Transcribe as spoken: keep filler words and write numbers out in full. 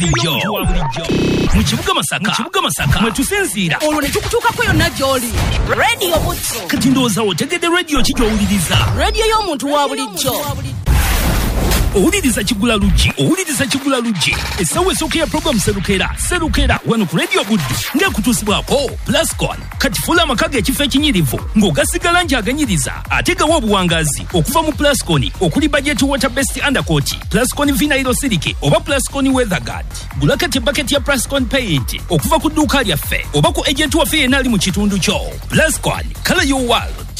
Yo, mu kibuga Masaka, mu kibuga Masaka, mwe tusinzira. Olwo ne tukutuukako yonna gy'oli. Radio Butso. Kati ndowooza otegedde radio ki gy'owuliriza? Radio y'omuntu wa bulijjo. Owuliriza Kigula Luggi, owuliriza Kigula Luggi. Essaawa esooka ya program Serukera, Serukera wano ku Radio Buddu ng'ekutuusibwako Plascon. Kati fuula amaka g'ekifo ekinyirivu ng'ogasigala langi aganyiriza ate gawa obuwangazi okuva mu Plascon okuli budget water based undercoat, Plascon vinyl silike oba Plascon weather guard. Gula kati bucket ya Plascon paint okuva ku dduuka lyaffe oba ku agent waffe yenna ali mu kitundu kyo. Plascon, color your world.